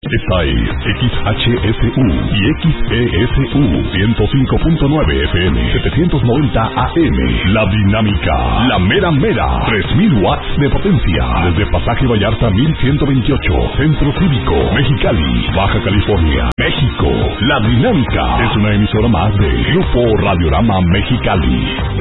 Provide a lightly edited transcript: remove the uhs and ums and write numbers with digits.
Esta es XHSU y XESU 105.9 FM 790 AM. La Dinámica, la mera mera, 3000 watts de potencia. Desde Pasaje Vallarta 1128, Centro Cívico, Mexicali, Baja California, México. La Dinámica es una emisora más de Grupo Radiorama Mexicali.